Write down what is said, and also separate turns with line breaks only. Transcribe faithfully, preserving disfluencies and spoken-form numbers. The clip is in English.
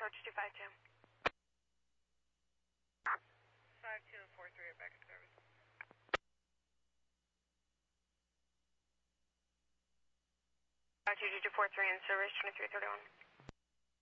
Charge two five two.
five two four three are back in service.
five two two four three in service, twenty-three thirty-one.